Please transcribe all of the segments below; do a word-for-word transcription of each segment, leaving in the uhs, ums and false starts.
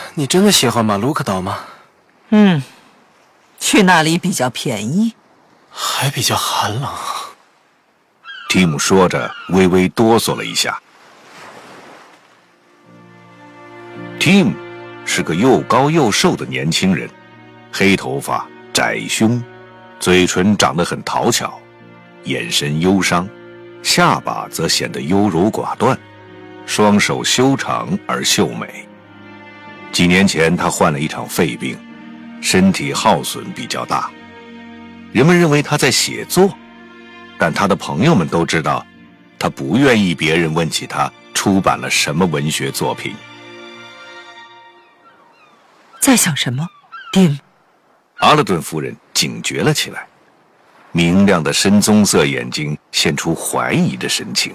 你真的喜欢马鲁克岛吗？ 嗯，去那里比较便宜， 还比较寒冷。 提姆说着，微微哆嗦了一下。提姆是个又高又瘦的年轻人，黑头发，窄胸，嘴唇长得很讨巧，眼神忧伤，下巴则显得优柔寡断，双手修长而秀美。几年前他患了一场肺病，身体耗损比较大。人们认为他在写作，但他的朋友们都知道，他不愿意别人问起他出版了什么文学作品。 在想什么，丁？ 阿勒顿夫人警觉了起来，明亮的深棕色眼睛现出怀疑的神情。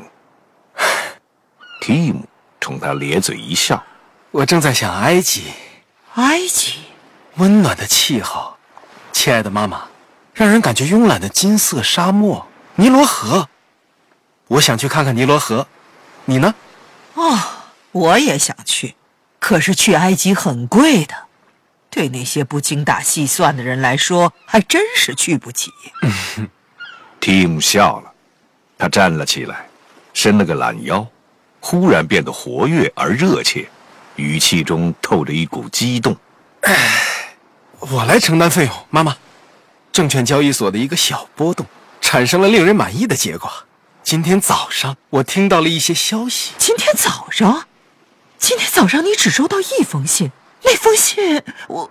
提姆冲他咧嘴一笑：“ 我正在想埃及。 埃及， 温暖的气候，亲爱的妈妈，让人感觉慵懒的金色沙漠，尼罗河。我想去看看尼罗河，你呢？” 哦，我也想去，可是去埃及很贵的。对那些不精打细算的人来说，还真是去不起。 提姆笑了，他站了起来，伸了个懒腰，忽然变得活跃而热切，语气中透着一股激动。 我来承担费用，妈妈。证券交易所的一个小波动，产生了令人满意的结果。今天早上我听到了一些消息。 今天早上？今天早上你只收到一封信？那封信我……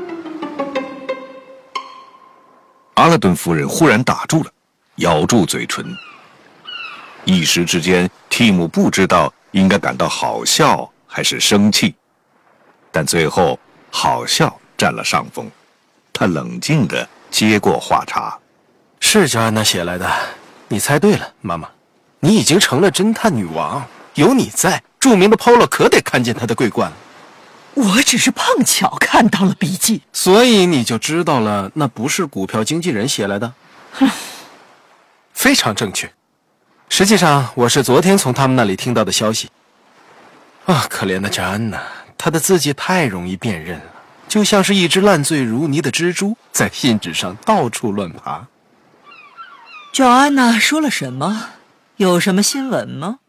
阿勒顿夫人忽然打住了，咬住嘴唇。一时之间，蒂姆不知道应该感到好笑还是生气，但最后好笑占了上风。他冷静地接过话茬：“ 是乔安娜写来的，你猜对了，妈妈。你已经成了侦探女王，有你在，著名的 Polo 可得看见他的桂冠了。 我只是碰巧看到了笔记， 所以你就知道了，那不是股票经纪人写来的。非常正确。实际上，我是昨天从他们那里听到的消息。啊，可怜的乔安娜，她的字迹太容易辨认了，就像是一只烂醉如泥的蜘蛛，在信纸上到处乱爬。 乔安娜说了什么？有什么新闻吗？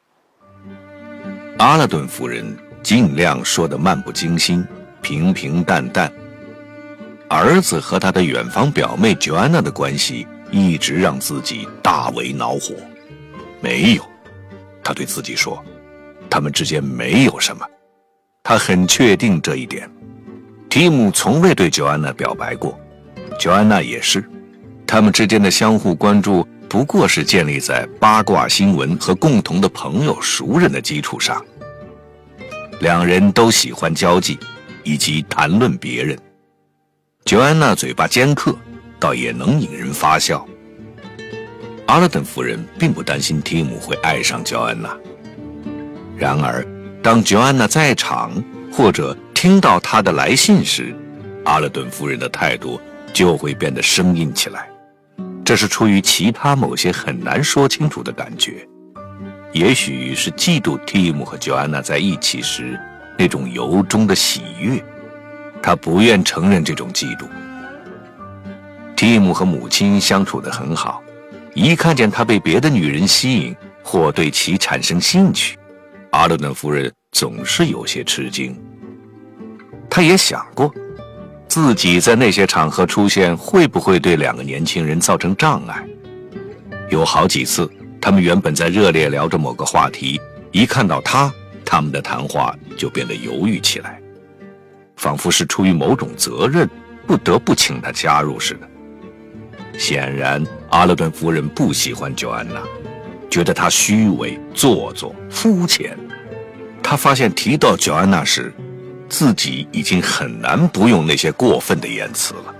阿勒顿夫人尽量说得漫不经心，平平淡淡。儿子和他的远房表妹乔安娜的关系一直让自己大为恼火。没有，他对自己说，他们之间没有什么。他很确定这一点。提姆从未对乔安娜表白过，乔安娜也是。他们之间的相互关注不过是建立在八卦新闻和共同的朋友熟人的基础上。两人都喜欢交际以及谈论别人。乔安娜嘴巴尖刻，倒也能引人发笑。阿勒顿夫人并不担心提姆会爱上乔安娜。然而当乔安娜在场或者听到她的来信时，阿勒顿夫人的态度就会变得生硬起来。这是出于其他某些很难说清楚的感觉，也许是嫉妒提姆和乔安娜在一起时那种由衷的喜悦，他不愿承认这种嫉妒。提姆和母亲相处得很好，一看见他被别的女人吸引或对其产生兴趣，阿勒顿夫人总是有些吃惊。他也想过自己在那些场合出现会不会对两个年轻人造成障碍。有好几次他们原本在热烈聊着某个话题，一看到他，他们的谈话就变得犹豫起来，仿佛是出于某种责任不得不请他加入似的。显然阿勒顿夫人不喜欢乔安娜，觉得她虚伪、做作、肤浅。她发现提到乔安娜时，自己已经很难不用那些过分的言辞了。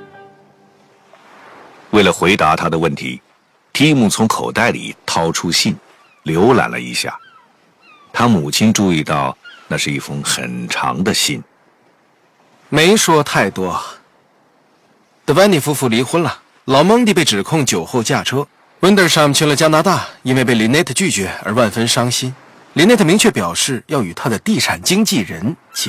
为了回答他的问题，提姆从口袋里掏出信，浏览了一下。他母亲注意到那是一封很长的信。 没说太多。德万尼夫妇离婚了，老蒙蒂被指控酒后驾车，温德山去了加拿大，因为被林内特拒绝而万分伤心。林内特明确表示要与他的地产经纪人结